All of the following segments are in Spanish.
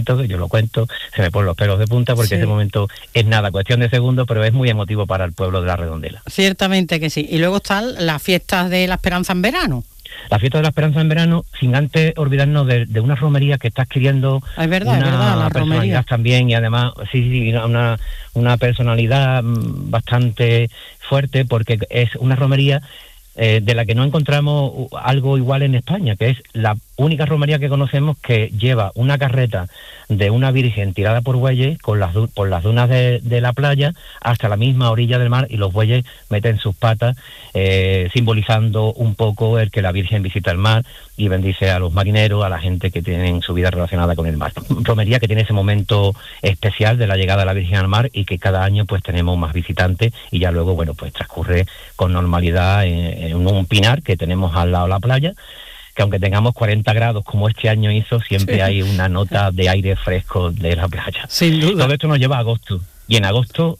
bonito, que yo lo cuento, se me ponen los pelos de punta porque ese momento es nada, cuestión de segundos, pero es muy emotivo para el pueblo de La Redondela. Ciertamente que sí. Y luego están las fiestas de la Esperanza en verano. La fiesta de la Esperanza en verano, sin antes olvidarnos de una romería que está adquiriendo es verdad, una la personalidad romería también, y además una personalidad bastante fuerte, porque es una romería de la que no encontramos algo igual en España, que es la única romería que conocemos que lleva una carreta de una virgen tirada por bueyes por las dunas de la playa hasta la misma orilla del mar, y los bueyes meten sus patas, simbolizando un poco el que la virgen visita el mar y bendice a los marineros, a la gente que tienen su vida relacionada con el mar. Romería que tiene ese momento especial de la llegada de la Virgen al mar, y que cada año pues tenemos más visitantes, y ya luego pues transcurre con normalidad en un pinar que tenemos al lado de la playa, que aunque tengamos 40 grados como este año hizo, siempre hay una nota de aire fresco de la playa. Sin duda. Todo esto nos lleva a agosto. Y en agosto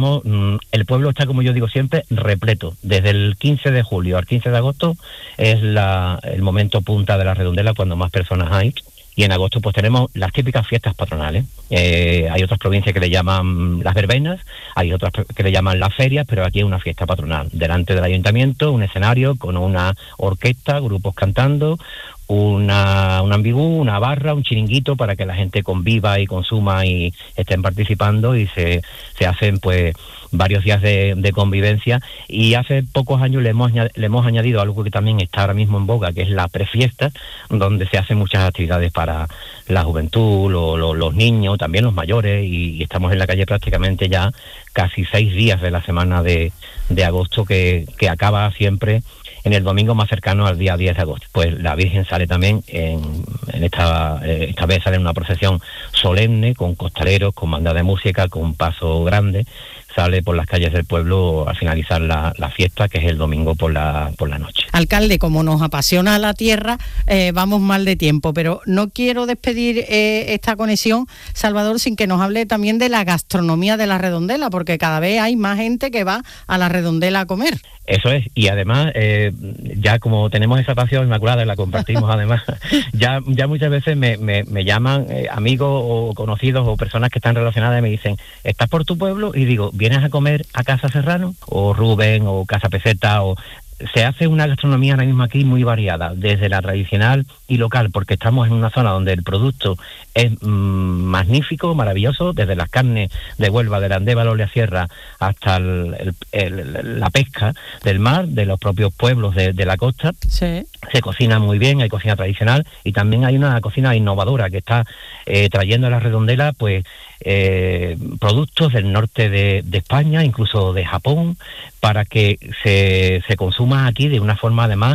el pueblo está, como yo digo siempre, repleto. Desde el 15 de julio al 15 de agosto es el momento punta de La Redondela, cuando más personas hay. Y en agosto pues tenemos las típicas fiestas patronales. Hay otras provincias que le llaman las verbenas, hay otras que le llaman las ferias, pero aquí es una fiesta patronal. Delante del ayuntamiento, un escenario con una orquesta, grupos cantando, un ambigú, una barra, un chiringuito para que la gente conviva y consuma y estén participando, y se hacen pues varios días de convivencia. Y hace pocos años le hemos añadido algo que también está ahora mismo en boga, que es la prefiesta, donde se hacen muchas actividades para la juventud, los niños, también los mayores, y estamos en la calle prácticamente ya casi 6 días de la semana de agosto, que acaba siempre en el domingo más cercano al día 10 de agosto. Pues la Virgen sale también esta vez sale en una procesión solemne, con costaleros, con banda de música, con paso grande, sale por las calles del pueblo al finalizar la fiesta, que es el domingo por la noche. Alcalde, como nos apasiona la tierra, vamos mal de tiempo, pero no quiero despedir esta conexión, Salvador, sin que nos hable también de la gastronomía de La Redondela, porque cada vez hay más gente que va a La Redondela a comer. Eso es, y además, ya como tenemos esa pasión inmaculada y la compartimos además, ya muchas veces me llaman amigos o conocidos o personas que están relacionadas y me dicen, ¿estás por tu pueblo? Y digo, ¿vienes a comer a Casa Serrano? O Rubén, o Casa Peseta, o... Se hace una gastronomía ahora mismo aquí muy variada, desde la tradicional y local, porque estamos en una zona donde el producto es magnífico, maravilloso, desde las carnes de Huelva, de la Andévalo, la Sierra, hasta la pesca del mar, de los propios pueblos de la costa. Sí. Se cocina muy bien, hay cocina tradicional, y también hay una cocina innovadora que está trayendo a La Redondela pues productos del norte de España, incluso de Japón, para que se consuma aquí de una forma además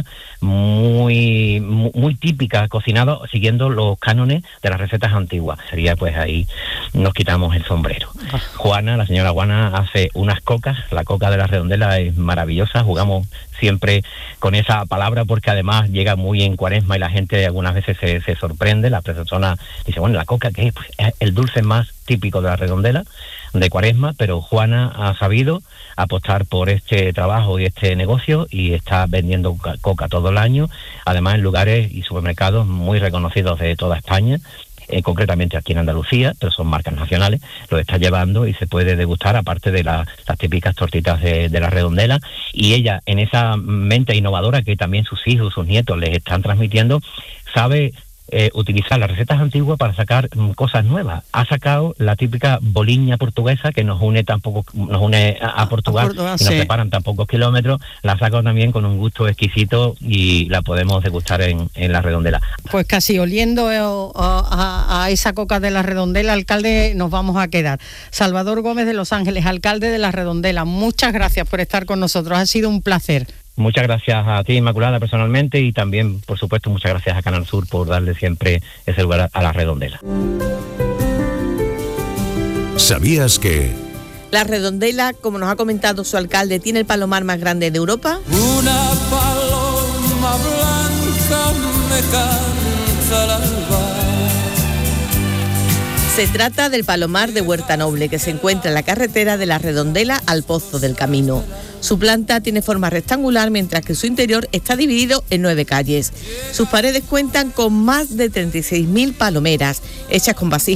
muy típica, cocinado siguiendo los cánones de las recetas antiguas. Sería pues ahí nos quitamos el sombrero. La señora Juana hace unas cocas, la coca de La Redondela es maravillosa, jugamos siempre con esa palabra porque además llega muy en Cuaresma y la gente algunas veces se sorprende, la persona dice, bueno, ¿la coca qué es? Pues es el dulce más típico de La Redondela, de Cuaresma, pero Juana ha sabido apostar por este trabajo y este negocio y está vendiendo coca todo el año, además en lugares y supermercados muy reconocidos de toda España, concretamente aquí en Andalucía, pero son marcas nacionales, lo está llevando y se puede degustar, aparte de las típicas tortitas de La Redondela, y ella, en esa mente innovadora que también sus hijos, sus nietos les están transmitiendo, sabe utilizar las recetas antiguas para sacar cosas nuevas. Ha sacado la típica boliña portuguesa que nos une a Portugal y nos separan tan pocos kilómetros. La ha sacado también con un gusto exquisito y la podemos degustar en La Redondela. Pues casi oliendo a esa coca de La Redondela, alcalde, nos vamos a quedar. Salvador Gómez de Los Ángeles, alcalde de La Redondela, muchas gracias por estar con nosotros, ha sido un placer. Muchas gracias a ti, Inmaculada, personalmente, y también, por supuesto, muchas gracias a Canal Sur por darle siempre ese lugar a La Redondela. ¿Sabías que La Redondela, como nos ha comentado su alcalde, tiene el palomar más grande de Europa? Una paloma blanca me canta al alba. Se trata del palomar de Huerta Noble, que se encuentra en la carretera de La Redondela al Pozo del Camino. Su planta tiene forma rectangular, mientras que su interior está dividido en 9 calles. Sus paredes cuentan con más de 36.000 palomeras, hechas con vasijas